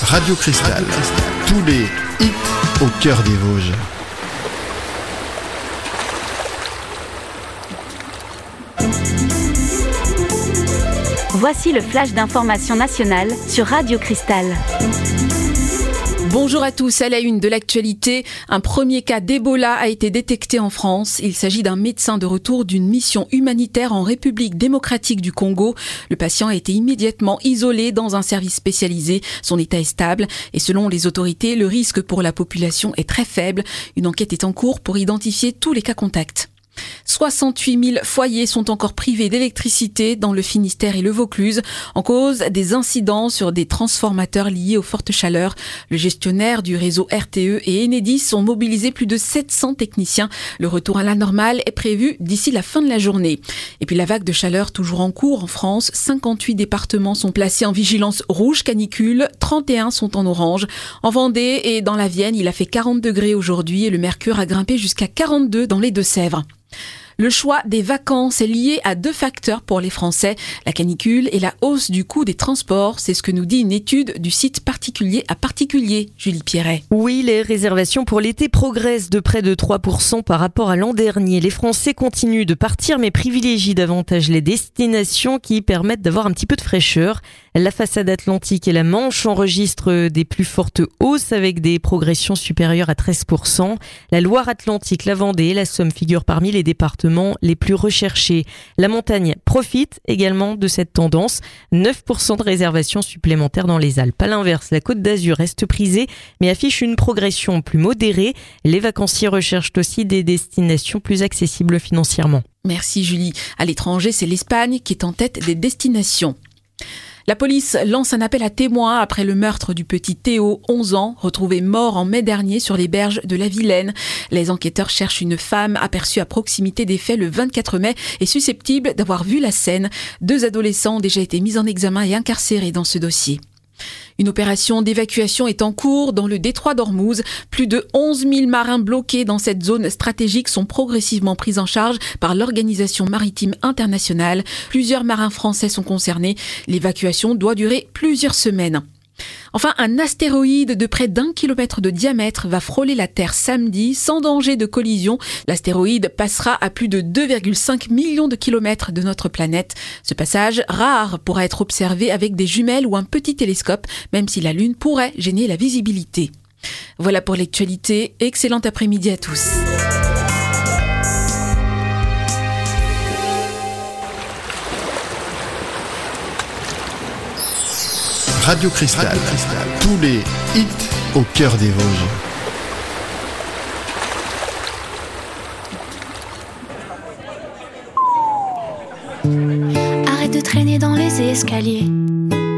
Radio Cristal. Tous les hits au cœur des Vosges. Voici le flash d'information nationale sur Radio Cristal. Bonjour à tous, à la une de l'actualité, un premier cas d'Ebola a été détecté en France. Il s'agit d'un médecin de retour d'une mission humanitaire en République démocratique du Congo. Le patient a été immédiatement isolé dans un service spécialisé. Son état est stable et selon les autorités, le risque pour la population est très faible. Une enquête est en cours pour identifier tous les cas contacts. 68 000 foyers sont encore privés d'électricité dans le Finistère et le Vaucluse en cause des incidents sur des transformateurs liés aux fortes chaleurs. Le gestionnaire du réseau RTE et Enedis ont mobilisé plus de 700 techniciens. Le retour à la normale est prévu d'ici la fin de la journée. Et puis la vague de chaleur toujours en cours en France. 58 départements sont placés en vigilance rouge canicule, 31 sont en orange. En Vendée et dans la Vienne, il a fait 40 degrés aujourd'hui et le mercure a grimpé jusqu'à 42 dans les Deux-Sèvres. Le choix des vacances est lié à deux facteurs pour les Français, la canicule et la hausse du coût des transports. C'est ce que nous dit une étude du site Particulier à Particulier. Julie Pierret. Oui, les réservations pour l'été progressent de près de 3% par rapport à l'an dernier. Les Français continuent de partir mais privilégient davantage les destinations qui permettent d'avoir un petit peu de fraîcheur. La façade atlantique et la Manche enregistrent des plus fortes hausses avec des progressions supérieures à 13%. La Loire-Atlantique, la Vendée et la Somme figurent parmi les départements les plus recherchés. La montagne profite également de cette tendance. 9% de réservations supplémentaires dans les Alpes. À l'inverse, la Côte d'Azur reste prisée mais affiche une progression plus modérée. Les vacanciers recherchent aussi des destinations plus accessibles financièrement. Merci Julie. À l'étranger, c'est l'Espagne qui est en tête des destinations. La police lance un appel à témoins après le meurtre du petit Théo, 11 ans, retrouvé mort en mai dernier sur les berges de la Vilaine. Les enquêteurs cherchent une femme aperçue à proximité des faits le 24 mai et susceptible d'avoir vu la scène. 2 adolescents ont déjà été mis en examen et incarcérés dans ce dossier. Une opération d'évacuation est en cours dans le détroit d'Ormuz. Plus de 11 000 marins bloqués dans cette zone stratégique sont progressivement pris en charge par l'Organisation maritime internationale. Plusieurs marins français sont concernés. L'évacuation doit durer plusieurs semaines. Enfin, un astéroïde de près d'1 kilomètre de diamètre va frôler la Terre samedi sans danger de collision. L'astéroïde passera à plus de 2,5 millions de kilomètres de notre planète. Ce passage, rare, pourra être observé avec des jumelles ou un petit télescope, même si la Lune pourrait gêner la visibilité. Voilà pour l'actualité. Excellent après-midi à tous. Radio Cristal. Tous les hits au cœur des Vosges. Arrête de traîner dans les escaliers.